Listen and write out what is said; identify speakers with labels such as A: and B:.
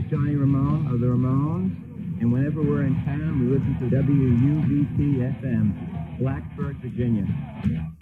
A: Johnny Ramone of the Ramones, and whenever we're in town, we listen to WUVT-FM, Blacksburg, Virginia.